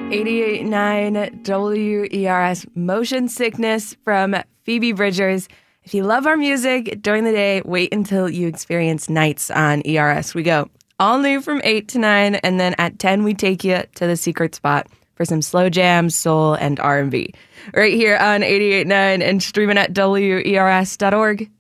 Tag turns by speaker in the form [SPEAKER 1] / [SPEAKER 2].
[SPEAKER 1] 88.9 WERS Motion Sickness from Phoebe Bridgers. If you love our music during the day, wait until you experience nights on ERS. We go all new from 8 to 9, and then at 10 we take you to the secret spot for some slow jams, soul, and R&B. Right here on 88.9 and streaming at WERS.org.